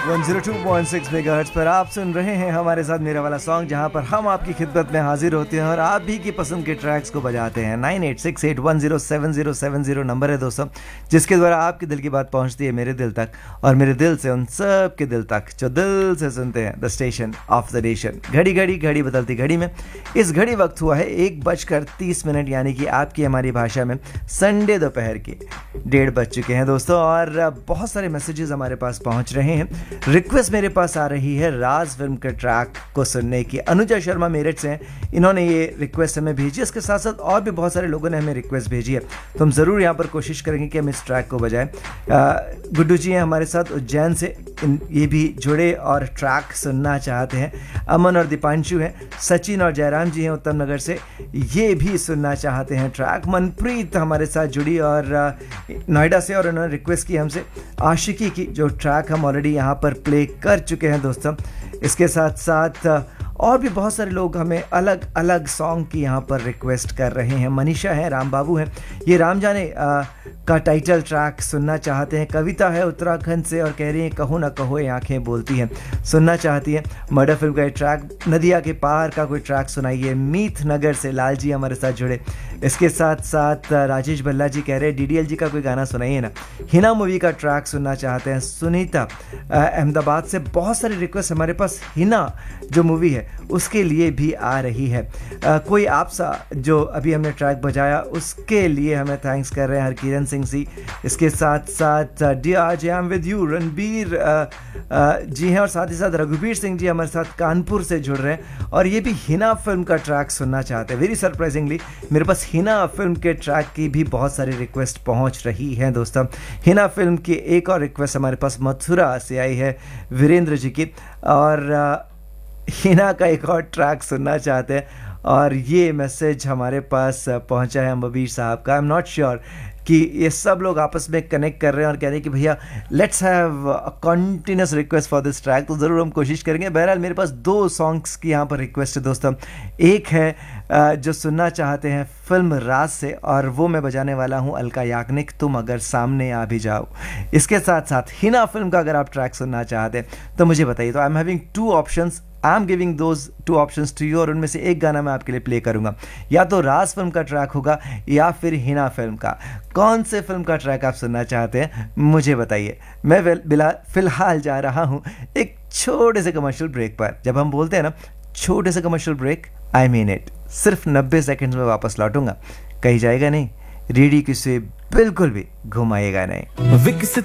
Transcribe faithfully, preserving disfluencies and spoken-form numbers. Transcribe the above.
एक सौ दो पॉइंट छह मेगाहर्ट्ज़ पर आप सुन रहे हैं हमारे साथ मेरा वाला सॉन्ग, जहां पर हम आपकी खिदमत में हाजिर होते हैं और आप भी की पसंद के ट्रैक्स को बजाते हैं। Nine eight six eight one zero seven zero seven zero number है दोस्तों, जिसके द्वारा आपके दिल की बात पहुंचती है मेरे दिल तक और मेरे दिल से उन सब के दिल तक जो दिल से सुनते हैं। The station of the nation. घड़ी घड़ी घड़ी बदलती घड़ी में इस घड़ी वक्त हुआ है एक बजकर तीस मिनट, यानी कि आपकी हमारी भाषा में संडे दोपहर के डेढ़ बज चुके हैं दोस्तों। और बहुत सारे मैसेजेस हमारे पास पहुंच रहे हैं। रिक्वेस्ट मेरे पास आ रही है राज फिल्म के ट्रैक को सुनने की। अनुजा शर्मा मेरठ से हैं, इन्होंने ये रिक्वेस्ट हमें भेजी। इसके साथ साथ और भी बहुत सारे लोगों ने हमें रिक्वेस्ट भेजी है, तो हम ज़रूर यहाँ पर कोशिश करेंगे कि हम इस ट्रैक को बजाएं। गुड्डू जी हैं हमारे साथ उज्जैन से, ये भी जुड़े और ट्रैक सुनना चाहते हैं। अमन और दीपांशु हैं, सचिन और जयराम जी हैं उत्तम नगर से, ये भी सुनना चाहते हैं ट्रैक। मनप्रीत हमारे साथ जुड़ी और नोएडा से, और उन्होंने रिक्वेस्ट की हमसे आशिकी की, जो ट्रैक हम ऑलरेडी यहाँ पर प्ले कर चुके हैं दोस्तों। इसके साथ साथ और भी बहुत सारे लोग हमें अलग अलग सॉन्ग की यहाँ पर रिक्वेस्ट कर रहे हैं। मनीषा है, राम बाबू हैं, ये राम जाने आ, का टाइटल ट्रैक सुनना चाहते हैं। कविता है उत्तराखंड से और कह रही हैं कहो ना कहो ये आंखें बोलती हैं, सुनना चाहती हैं। मर्डर फिल्म का ट्रैक, नदिया के पार का कोई ट्रैक सुनाइए। मीत नगर से लाल जी हमारे साथ जुड़े। इसके साथ साथ राजेश भल्ला जी कह रहे हैं डीडीएल जी का कोई गाना सुनाइए ना। हिना मूवी का ट्रैक सुनना चाहते हैं। सुनीता अहमदाबाद से, बहुत सारी रिक्वेस्ट हमारे पास हिना जो मूवी है उसके लिए भी आ रही है। आ, कोई आप सा जो अभी हमने ट्रैक बजाया उसके लिए हमें थैंक्स कर रहे हैं हरकिरण सिंह जी। इसके साथ साथ डी आज I am with you Ranbir आ, आ, जी हैं, और साथ ही साथ रघुवीर सिंह जी हमारे साथ कानपुर से जुड़ रहे हैं और ये भी हिना फिल्म का ट्रैक सुनना चाहते हैं। वेरी सरप्राइजिंगली मेरे पास हिना फिल्म के ट्रैक की भी बहुत सारी रिक्वेस्ट पहुंच रही हैं दोस्तों। हिना फिल्म की एक और रिक्वेस्ट हमारे पास मथुरा से आई है वीरेंद्र जी की, और आ, हिना का एक और ट्रैक सुनना चाहते हैं। और ये मैसेज हमारे पास पहुंचा है मबीर साहब का। आई एम नॉट श्योर कि ये सब लोग आपस में कनेक्ट कर रहे हैं और कह रहे हैं कि भैया let's have a continuous request for this track, तो ज़रूर हम कोशिश करेंगे। बहरहाल मेरे पास दो सॉन्ग्स की यहाँ पर रिक्वेस्ट है दोस्तों। एक है जो सुनना चाहते हैं फिल्म राज से, और वो मैं बजाने वाला हूँ अलका याग्निक, तुम अगर सामने आ भी जाओ। इसके साथ साथ हिना फिल्म का अगर आप ट्रैक सुनना चाहते हैं तो मुझे बताइए। तो I am having two options, I am giving those two options to you, और उनमें से एक गाना मैं आपके लिए प्ले करूंगा। या तो राज फिल्म का ट्रैक होगा या फिर हिना फिल्म का। कौन से फिल्म का ट्रैक आप सुनना चाहते हैं मुझे बताइए। मैं बिला फिलहाल जा रहा हूं एक छोटे से कमर्शियल ब्रेक पर। जब हम बोलते हैं ना छोटे से commercial break, I mean it. सिर्फ नब्बे सेकेंड में वापस लौटूंगा, कहीं जाएगा नहीं, रेडियो की से बिल्कुल भी घुमाएगा नहीं।